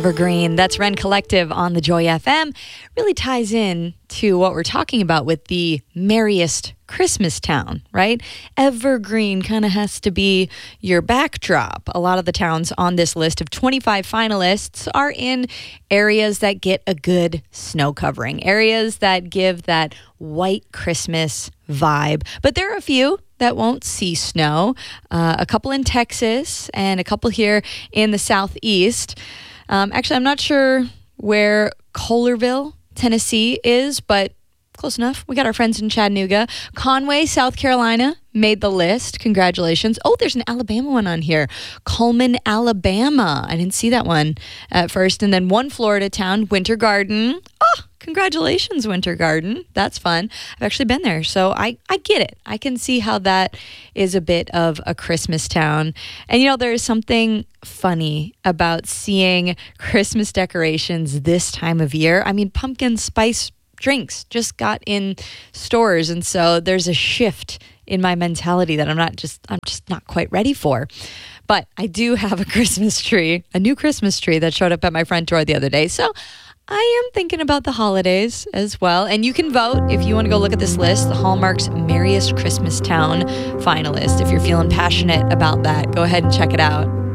Evergreen. That's Ren Collective on the Joy FM. Really ties in to what we're talking about with the merriest Christmas town, right? Evergreen kind of has to be your backdrop. A lot of the towns on this list of 25 finalists are in areas that get a good snow covering, areas that give that white Christmas vibe. But there are a few that won't see snow, a couple in Texas and a couple here in the Southeast. Actually, I'm not sure where Kohlerville, Tennessee is, but close enough. We got our friends in Chattanooga. Conway, South Carolina made the list. Congratulations. Oh, there's an Alabama one on here. Cullman, Alabama. I didn't see that one at first. And then one Florida town, Winter Garden. Oh, congratulations, Winter Garden. That's fun. I've actually been there, so I get it. I can see how that is a bit of a Christmas town. And, you know, there's something funny about seeing Christmas decorations this time of year. I mean, pumpkin spice drinks just got in stores, and so there's a shift in my mentality that I'm just not quite ready for. But I do have a Christmas tree, a new Christmas tree that showed up at my front door the other day. So I am thinking about the holidays as well. And you can vote if you want to go look at this list, the Hallmark's Merriest Christmas Town finalist. If you're feeling passionate about that, go ahead and check it out.